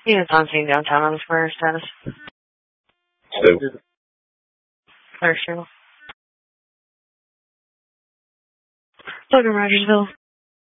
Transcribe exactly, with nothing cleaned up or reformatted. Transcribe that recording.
Units on scene downtown on the square status. Two. Clear, Cheryl. Logan, Rogersville.